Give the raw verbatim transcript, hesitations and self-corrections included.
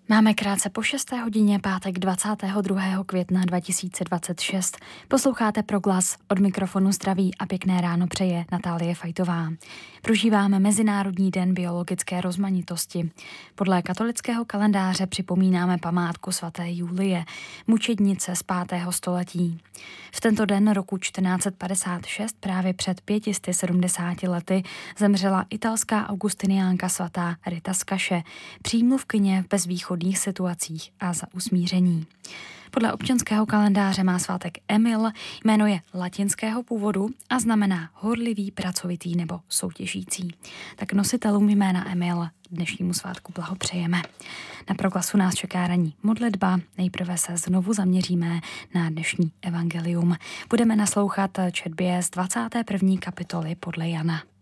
Máme krátce po šesté hodině, pátek dvacátého druhého května dva tisíce dvacet šest. Posloucháte Proglas, od mikrofonu zdraví a pěkné ráno přeje Natálie Fajtová. Prožíváme Mezinárodní den biologické rozmanitosti. Podle katolického kalendáře připomínáme památku svaté Julie, mučednice z pátého století. V tento den roku čtrnáct padesát šest, právě před pěti sty sedmdesáti lety, zemřela italská augustiniánka svatá Rita z Kaše, přímluvkyně v bezvýchodných situacích a za usmíření. Podle občanského kalendáře má svátek Emil, jméno je latinského původu a znamená horlivý, pracovitý nebo soutěžící. Tak nositelům jména Emil dnešnímu svátku blahopřejeme. Na Proglasu nás čeká ranní modlitba. Nejprve se znovu zaměříme na dnešní evangelium. Budeme naslouchat četbě z dvacáté první kapitoly podle Jana.